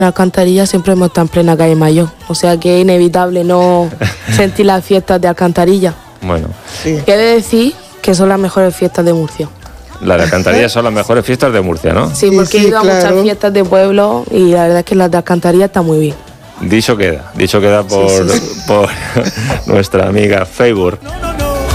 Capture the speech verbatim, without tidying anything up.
La Alcantarilla siempre hemos estado en plena calle Mayor, o sea que es inevitable no sentir las fiestas de Alcantarilla. Bueno. Sí. Quiere decir que son las mejores fiestas de Murcia. Las de Alcantarilla son las mejores fiestas de Murcia, ¿no? Sí, porque sí, sí, he ido a claro. muchas fiestas de pueblo y la verdad es que las de Alcantarilla están muy bien. Dicho queda, dicho queda por, sí, sí, sí. por nuestra amiga Favour.